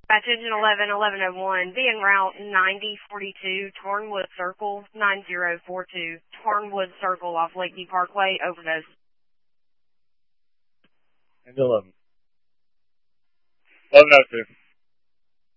Batch engine 11-1101, be en route 9042, Tarnwood Circle, 9042, Tarnwood Circle off Lakeview Parkway, overdose. And 11. 1102.